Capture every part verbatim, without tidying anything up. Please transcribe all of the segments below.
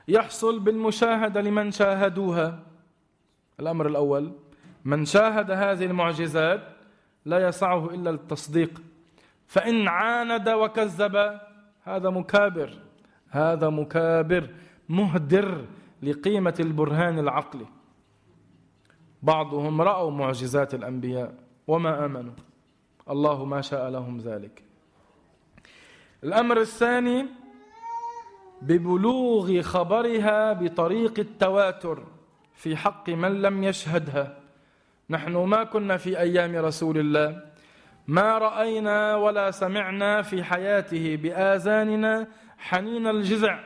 يحصل بالمشاهدة لمن شاهدوها. الأمر الأول، من شاهد هذه المعجزات لا يسعه إلا التصديق، فإن عاند وكذب هذا مكابر، هذا مكابر مهدر لقيمة البرهان العقلي. بعضهم رأوا معجزات الأنبياء وما آمنوا، الله ما شاء لهم ذلك. الأمر الثاني، ببلوغ خبرها بطريق التواتر في حق من لم يشهدها. نحن ما كنا في أيام رسول الله، ما رأينا ولا سمعنا في حياته بآذاننا حنين الجذع،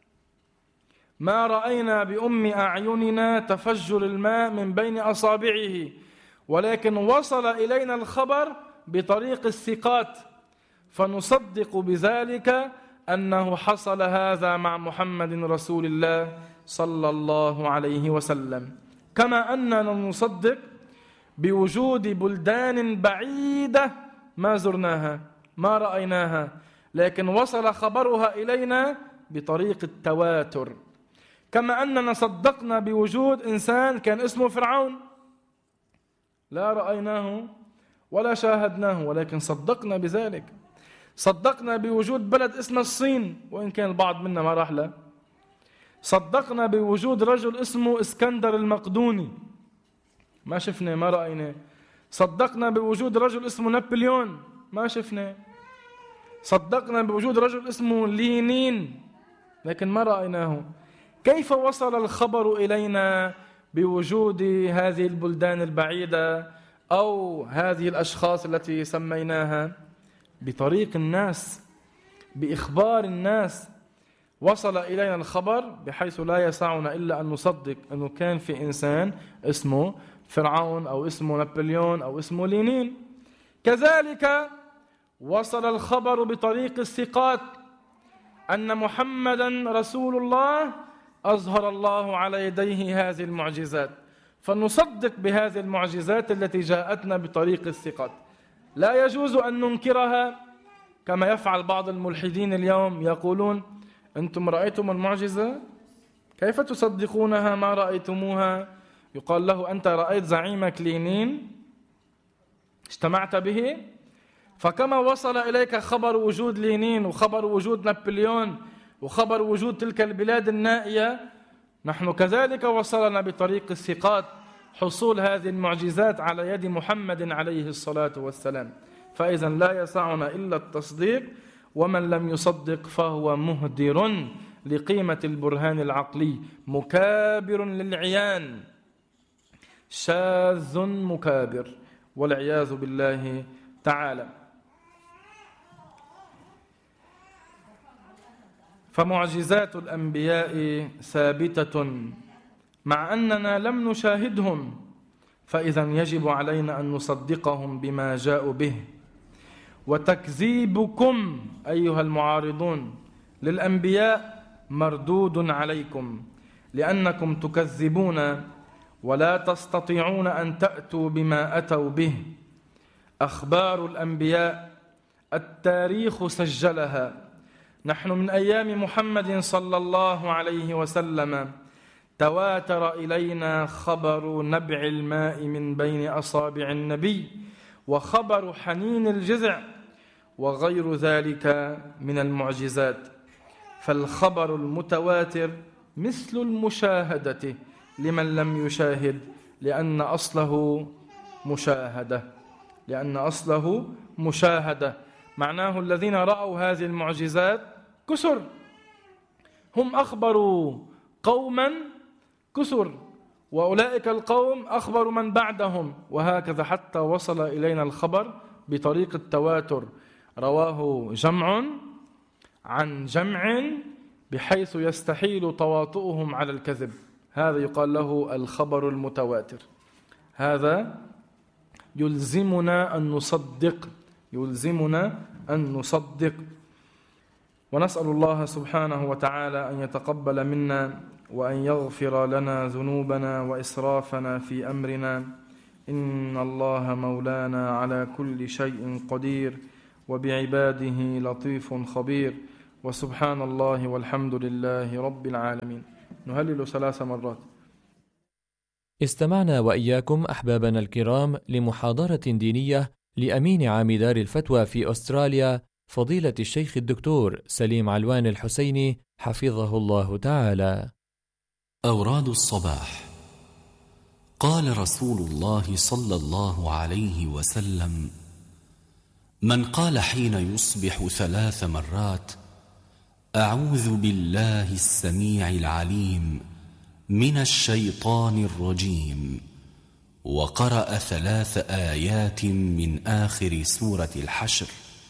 ما رأينا بأم أعيننا تفجر الماء من بين أصابعه، ولكن وصل إلينا الخبر بطريق الثقات، فنصدق بذلك أنه حصل هذا مع محمد رسول الله صلى الله عليه وسلم. كما أننا نصدق بوجود بلدان بعيدة ما زرناها ما رأيناها، لكن وصل خبرها إلينا بطريق التواتر. كما أننا صدقنا بوجود إنسان كان اسمه فرعون، لا رأيناه ولا شاهدناه، ولكن صدقنا بذلك. صدقنا بوجود بلد اسمه الصين، وإن كان البعض منا ما راح له. صدقنا بوجود رجل اسمه اسكندر المقدوني، ما شفنا ما رأينا. صدقنا بوجود رجل اسمه نابليون، ما شفنا. صدقنا بوجود رجل اسمه لينين، لكن ما رأيناه. كيف وصل الخبر إلينا بوجود هذه البلدان البعيدة أو هذه الأشخاص التي سميناها؟ بطريق الناس، بإخبار الناس وصل إلينا الخبر، بحيث لا يسعنا إلا أن نصدق أنه كان في إنسان اسمه فرعون أو اسمه نابليون أو اسمه لينين. كذلك وصل الخبر بطريق الثقات أن محمدا رسول الله أظهر الله على يديه هذه المعجزات، فنصدق بهذه المعجزات التي جاءتنا بطريق الثقات. لا يجوز أن ننكرها كما يفعل بعض الملحدين اليوم، يقولون أنتم رأيتم المعجزة، كيف تصدقونها ما رأيتموها؟ يقال له أنت رأيت زعيمك لينين، اجتمعت به؟ فكما وصل إليك خبر وجود لينين وخبر وجود نابليون وخبر وجود تلك البلاد النائية، نحن كذلك وصلنا بطريق الثقات حصول هذه المعجزات على يد محمد عليه الصلاة والسلام. فإذا لا يسعنا إلا التصديق، ومن لم يصدق فهو مهدر لقيمة البرهان العقلي، مكابر للعيان، شاذ مكابر، والعياذ بالله تعالى. فمعجزات الأنبياء ثابتة مع أننا لم نشاهدهم، فإذا يجب علينا أن نصدقهم بما جاءوا به. وتكذيبكم أيها المعارضون للأنبياء مردود عليكم، لأنكم تكذبون ولا تستطيعون أن تأتوا بما أتوا به. أخبار الأنبياء التاريخ سجلها. نحن من أيام محمد صلى الله عليه وسلم تواتر إلينا خبر نبع الماء من بين أصابع النبي، وخبر حنين الجذع، وغير ذلك من المعجزات. فالخبر المتواتر مثل المشاهدة لمن لم يشاهد، لأن أصله مشاهدة لأن أصله مشاهدة معناه الذين رأوا هذه المعجزات كثر، هم أخبروا قوما كثر، وأولئك القوم أخبروا من بعدهم، وهكذا حتى وصل إلينا الخبر بطريق التواتر، رواه جمع عن جمع بحيث يستحيل تواطؤهم على الكذب. هذا يقال له الخبر المتواتر. هذا يلزمنا أن نصدق يلزمنا أن نصدق ونسأل الله سبحانه وتعالى أن يتقبل منا وأن يغفر لنا ذنوبنا وإسرافنا في أمرنا، إن الله مولانا على كل شيء قدير، وبعباده لطيف خبير. وسبحان الله والحمد لله رب العالمين. نهلل ثلاث مرات. استمعنا وإياكم أحبابنا الكرام لمحاضرة دينية لأمين عام دار الفتوى في أستراليا فضيلة الشيخ الدكتور سليم علوان الحسيني حفظه الله تعالى. أوراد الصباح. قال رسول الله صلى الله عليه وسلم: من قال حين يصبح ثلاث مرات: أعوذ بالله السميع العليم من الشيطان الرجيم، وقرأ ثلاث آيات من آخر سورة الحشر،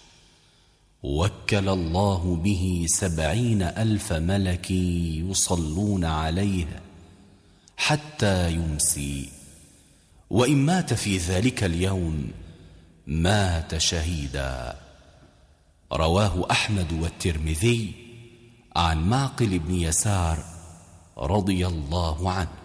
وكل الله به سبعين ألف ملك يصلون عليه حتى يمسي، وإن مات في ذلك اليوم مات شهيدا. رواه أحمد والترمذي عن معقل بن يسار رضي الله عنه.